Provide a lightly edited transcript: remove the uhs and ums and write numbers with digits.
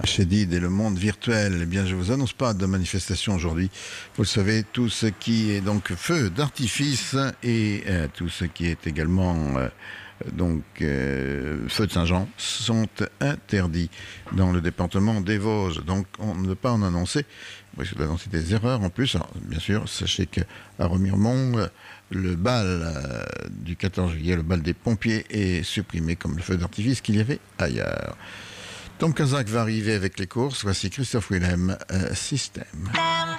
Chédid et le monde virtuel. Eh bien, je vous annonce pas de manifestation aujourd'hui. Vous le savez, tout ce qui est donc feu d'artifice et tout ce qui est également feu de Saint-Jean sont interdits dans le département des Vosges. Donc, on ne peut pas en annoncer. On risque d'annoncer des erreurs en plus. Alors, bien sûr, sachez qu'à Remiremont, le bal du 14 juillet, le bal des pompiers, est supprimé comme le feu d'artifice qu'il y avait ailleurs. Tom Kazak va arriver avec les courses. Voici Christophe Willem, Système.